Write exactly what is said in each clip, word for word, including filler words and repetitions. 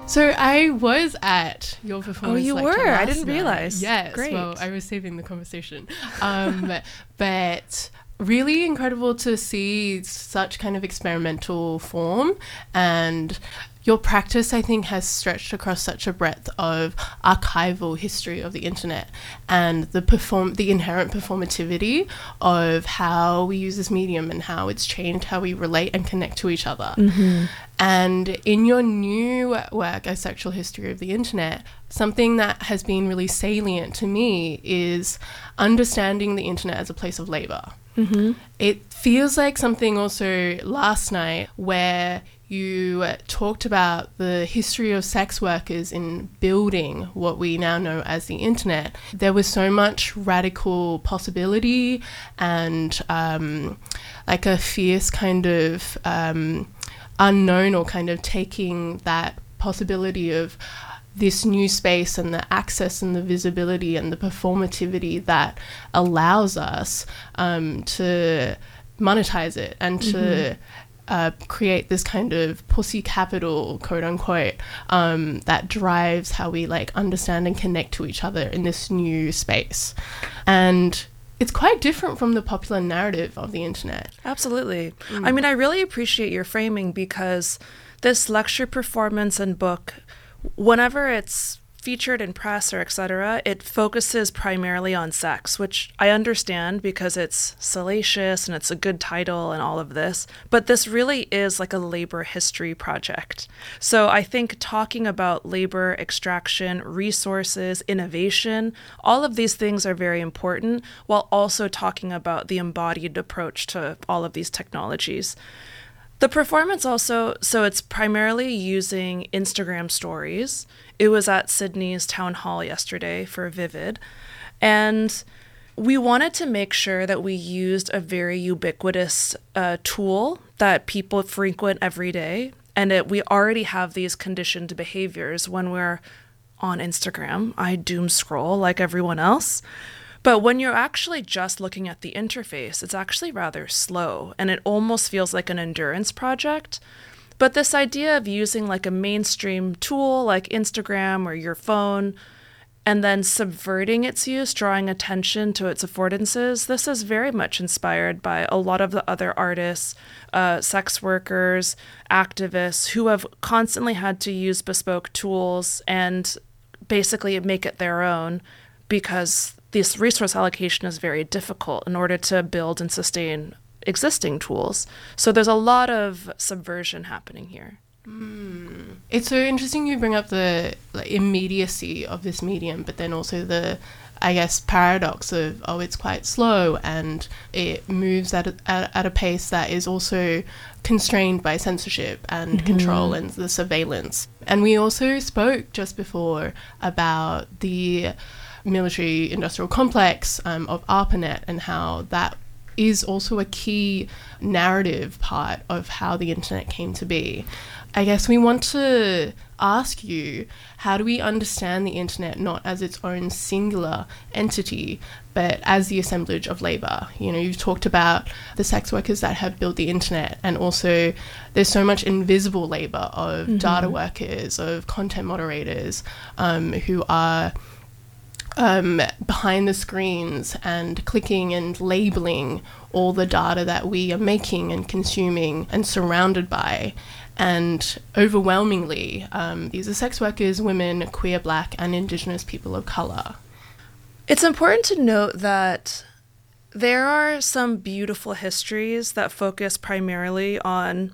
So I was at your performance. Oh, you lecture were? I last didn't night. realize. Yes. Great. Well, I was saving the conversation. Um, but really incredible to see such kind of experimental form, and your practice, I think, has stretched across such a breadth of archival history of the internet and the perform the inherent performativity of how we use this medium and how it's changed how we relate and connect to each other. Mm-hmm. And in your new work, A Sexual History of the Internet, something that has been really salient to me is understanding the internet as a place of labor. Mm-hmm. It feels like something also last night where you talked about the history of sex workers in building what we now know as the internet. There was so much radical possibility and um, like a fierce kind of um, unknown, or kind of taking that possibility of this new space and the access and the visibility and the performativity that allows us um, to monetize it and to mm-hmm. uh, create this kind of pussy capital, quote unquote, um, that drives how we like understand and connect to each other in this new space. And it's quite different from the popular narrative of the internet. Absolutely. Mm. I mean, I really appreciate your framing, because this lecture, performance, and book, whenever it's featured in press or et cetera, it focuses primarily on sex, which I understand because it's salacious and it's a good title and all of this. But this really is like a labor history project. So I think talking about labor, extraction, resources, innovation, all of these things are very important, while also talking about the embodied approach to all of these technologies. The performance also, so it's primarily using Instagram stories. It was at Sydney's town hall yesterday for Vivid. And we wanted to make sure that we used a very ubiquitous uh, tool that people frequent every day. And it, we already have these conditioned behaviors when we're on Instagram. I doom scroll like everyone else. But when you're actually just looking at the interface, it's actually rather slow, and it almost feels like an endurance project. But this idea of using like a mainstream tool like Instagram or your phone, and then subverting its use, drawing attention to its affordances, this is very much inspired by a lot of the other artists, uh, sex workers, activists who have constantly had to use bespoke tools and basically make it their own, because this resource allocation is very difficult in order to build and sustain existing tools. So there's a lot of subversion happening here. Mm. It's so interesting you bring up the like, immediacy of this medium, but then also the, I guess, paradox of, oh, it's quite slow and it moves at a, at, at a pace that is also constrained by censorship and mm-hmm. control and the surveillance. And we also spoke just before about the military industrial complex um, of ARPANET and how that is also a key narrative part of how the internet came to be. I guess we want to ask you, how do we understand the internet not as its own singular entity, but as the assemblage of labor? You know, you've talked about the sex workers that have built the internet, and also there's so much invisible labor of mm-hmm. data workers, of content moderators um, who are Um, behind the screens and clicking and labeling all the data that we are making and consuming and surrounded by. And overwhelmingly, um, these are sex workers, women, queer, Black, and Indigenous people of colour. It's important to note that there are some beautiful histories that focus primarily on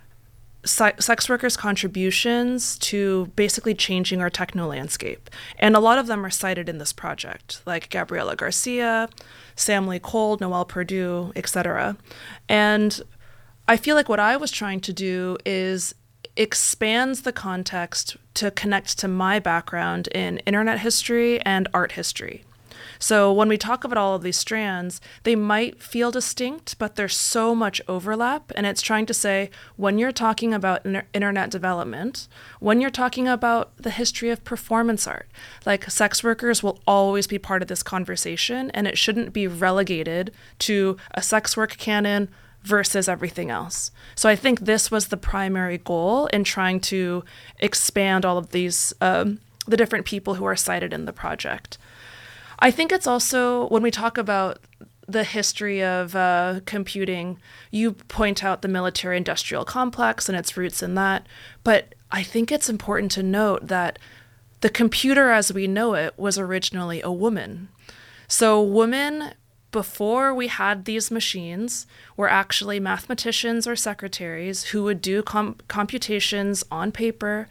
sex workers' contributions to basically changing our techno landscape. And a lot of them are cited in this project, like Gabriela Garcia, Sam Lee Cold, Noelle Perdue, et cetera. And I feel like what I was trying to do is expand the context to connect to my background in internet history and art history. So when we talk about all of these strands, they might feel distinct, but there's so much overlap. And it's trying to say, when you're talking about inter- internet development, when you're talking about the history of performance art, like sex workers will always be part of this conversation, and it shouldn't be relegated to a sex work canon versus everything else. So I think this was the primary goal in trying to expand all of these, um, the different people who are cited in the project. I think it's also, when we talk about the history of uh, computing, you point out the military-industrial complex and its roots in that. But I think it's important to note that the computer as we know it was originally a woman. So women, before we had these machines, were actually mathematicians or secretaries who would do com- computations on paper,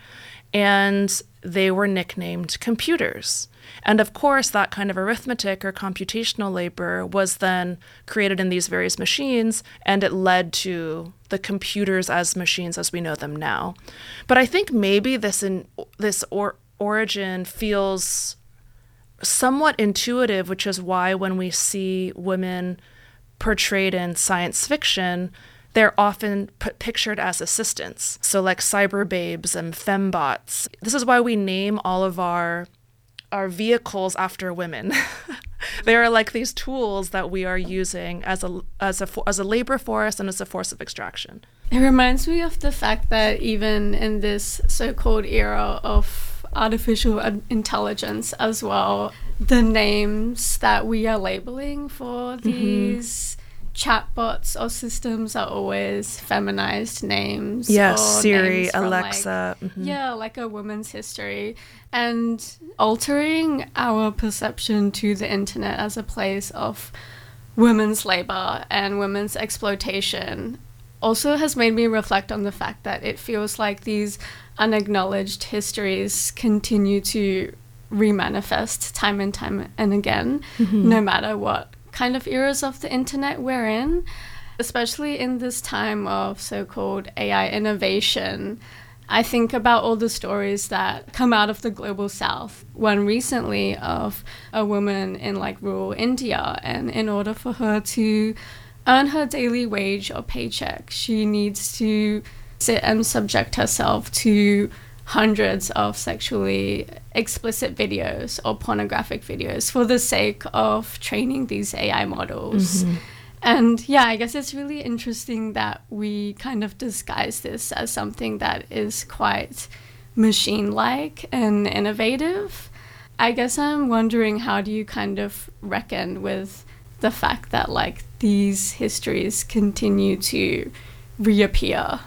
and they were nicknamed computers. And of course, that kind of arithmetic or computational labor was then created in these various machines, and it led to the computers as machines as we know them now. But I think maybe this in this or, origin feels somewhat intuitive, which is why when we see women portrayed in science fiction, they're often p- pictured as assistants. So like cyber babes and fembots. This is why we name all of our our vehicles after women. They are like these tools that we are using as a as a as a labor force and as a force of extraction. It reminds me of the fact that even in this so-called era of artificial intelligence as well, the names that we are labeling for these mm-hmm. chatbots or systems are always feminized names. Yes, or Siri, names from Alexa. Like, mm-hmm. Yeah, like a woman's history. And altering our perception to the internet as a place of women's labor and women's exploitation also has made me reflect on the fact that it feels like these unacknowledged histories continue to remanifest time and time and again, mm-hmm. no matter what kind of eras of the internet we're in, especially in this time of so-called A I innovation. I think about all the stories that come out of the global south. One recently of a woman in like rural India, and in order for her to earn her daily wage or paycheck, she needs to sit and subject herself to hundreds of sexually explicit videos or pornographic videos for the sake of training these A I models. Mm-hmm. And yeah, I guess it's really interesting that we kind of disguise this as something that is quite machine-like and innovative. I guess I'm wondering, how do you kind of reckon with the fact that like these histories continue to reappear?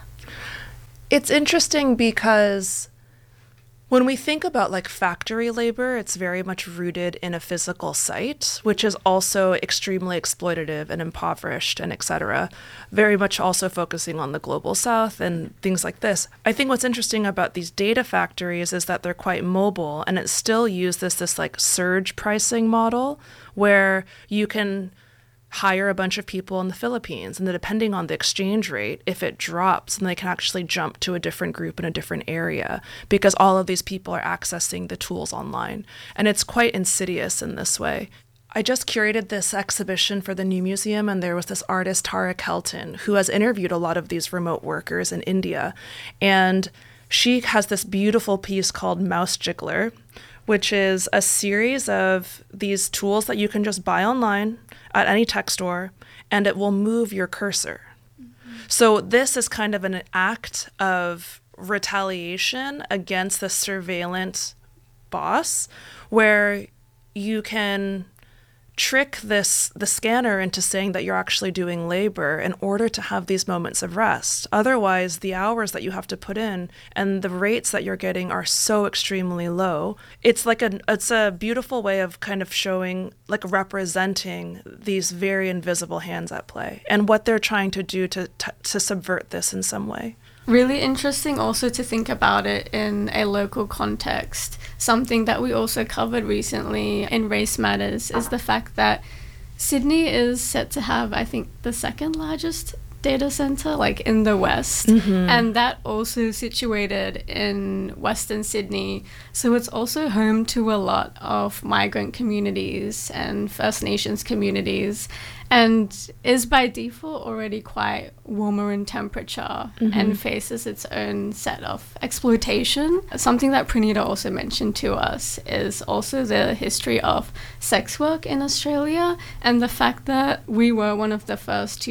It's interesting because when we think about like factory labor, it's very much rooted in a physical site, which is also extremely exploitative and impoverished and et cetera. Very much also focusing on the global south and things like this. I think what's interesting about these data factories is that they're quite mobile, and it still uses this like surge pricing model where you can hire a bunch of people in the Philippines, and then depending on the exchange rate, if it drops, then they can actually jump to a different group in a different area because all of these people are accessing the tools online. And it's quite insidious in this way. I just curated this exhibition for the New Museum, and there was this artist, Tara Kelton, who has interviewed a lot of these remote workers in India. And she has this beautiful piece called Mouse Jiggler, which is a series of these tools that you can just buy online at any tech store, and it will move your cursor. Mm-hmm. So this is kind of an act of retaliation against the surveillant boss, where you can trick this the scanner into saying that you're actually doing labor in order to have these moments of rest. Otherwise, the hours that you have to put in and the rates that you're getting are so extremely low. It's like a it's a beautiful way of kind of showing, like representing these very invisible hands at play and what they're trying to do to to, to subvert this in some way. Really interesting also to think about it in a local context. Something that we also covered recently in Race Matters is the fact that Sydney is set to have, I think, the second largest data center, like in the West. Mm-hmm. And that also situated in Western Sydney. So it's also home to a lot of migrant communities and First Nations communities, and is by default already quite warmer in temperature, mm-hmm. and faces its own set of exploitation. Something that Pranita also mentioned to us is also the history of sex work in Australia, and the fact that we were one of the first to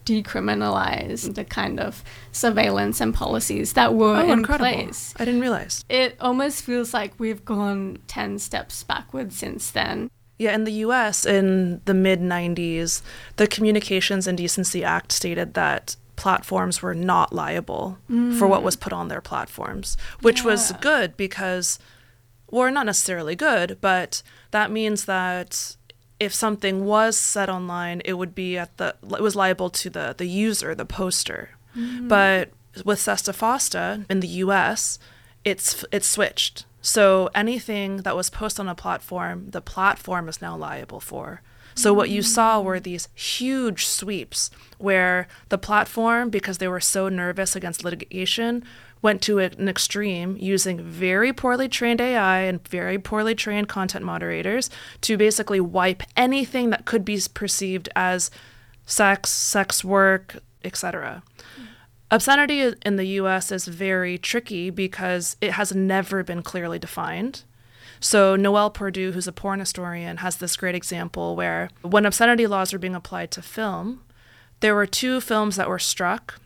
decriminalize the kind of surveillance and policies that were oh, in incredible. place. I didn't realize. It almost feels like we've gone ten steps backwards since then. Yeah, in the U S, in the mid nineties, the Communications and Decency Act stated that platforms were not liable mm. for what was put on their platforms, which yeah. was good because, or not necessarily good, but that means that if something was said online, it would be at the, it was liable to the, the user, the poster. Mm. But with SESTA FOSTA in the U S, it's it's switched. So anything that was posted on a platform, the platform is now liable for. So what you saw were these huge sweeps where the platform, because they were so nervous against litigation, went to an extreme using very poorly trained A I and very poorly trained content moderators to basically wipe anything that could be perceived as sex, sex work, et cetera. Obscenity in the U S is very tricky because it has never been clearly defined. So Noelle Purdue, who's a porn historian, has this great example where when obscenity laws were being applied to film, there were two films that were struck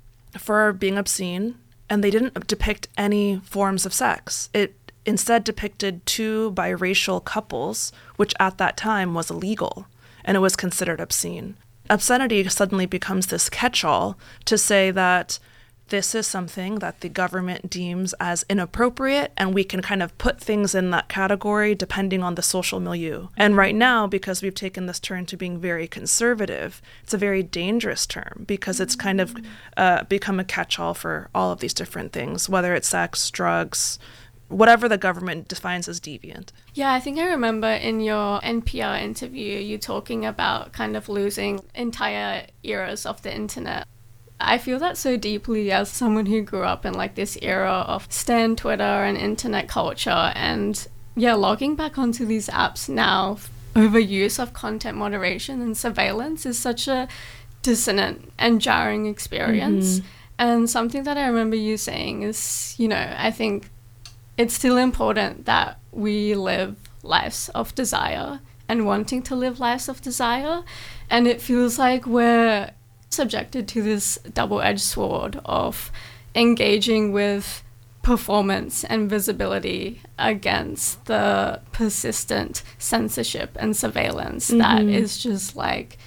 for being obscene, and they didn't depict any forms of sex. It instead depicted two biracial couples, which at that time was illegal, and it was considered obscene. Obscenity suddenly becomes this catch-all to say that this is something that the government deems as inappropriate, and we can kind of put things in that category depending on the social milieu. And right now, because we've taken this turn to being very conservative, it's a very dangerous term because it's kind of uh, become a catch-all for all of these different things, whether it's sex, drugs, whatever the government defines as deviant. Yeah, I think I remember in your N P R interview, you talking about kind of losing entire eras of the internet. I feel that so deeply as someone who grew up in like this era of Stan Twitter and internet culture, and yeah, logging back onto these apps now, overuse of content moderation and surveillance is such a dissonant and jarring experience. Mm-hmm. And something that I remember you saying is, you know, I think it's still important that we live lives of desire and wanting to live lives of desire. And it feels like we're subjected to this double-edged sword of engaging with performance and visibility against the persistent censorship and surveillance mm-hmm. that is just like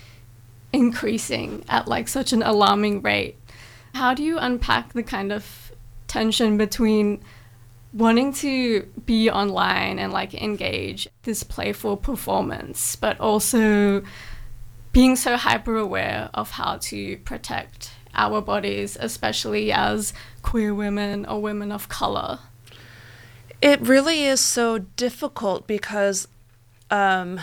increasing at like such an alarming rate. How do you unpack the kind of tension between wanting to be online and like engage this playful performance, but also being so hyper aware of how to protect our bodies, especially as queer women or women of color? It really is so difficult because um,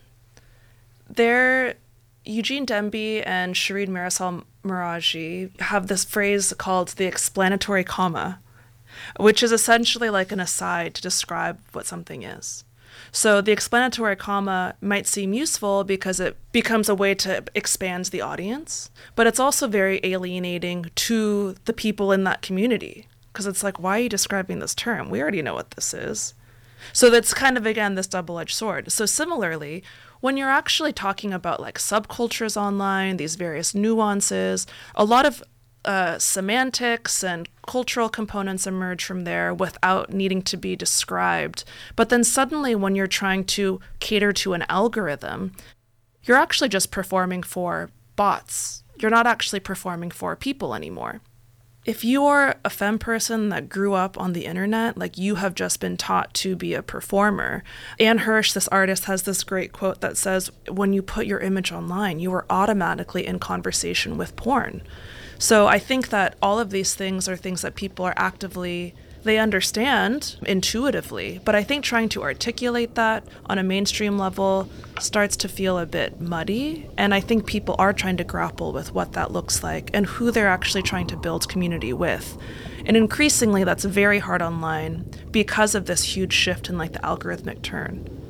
there, Eugene Demby and Shireen Marisol Meraji have this phrase called the explanatory comma, which is essentially like an aside to describe what something is. So the explanatory comma might seem useful because it becomes a way to expand the audience, but it's also very alienating to the people in that community because it's like, why are you describing this term? We already know what this is. So that's kind of, again, this double-edged sword. So similarly, when you're actually talking about like subcultures online, these various nuances, a lot of Uh, semantics and cultural components emerge from there without needing to be described. But then suddenly when you're trying to cater to an algorithm, you're actually just performing for bots. You're not actually performing for people anymore. If you're a femme person that grew up on the internet, like you have just been taught to be a performer. Anne Hirsch, this artist, has this great quote that says, when you put your image online, you are automatically in conversation with porn. So I think that all of these things are things that people are actively, they understand intuitively, but I think trying to articulate that on a mainstream level starts to feel a bit muddy, and I think people are trying to grapple with what that looks like and who they're actually trying to build community with. And increasingly that's very hard online because of this huge shift in like the algorithmic turn.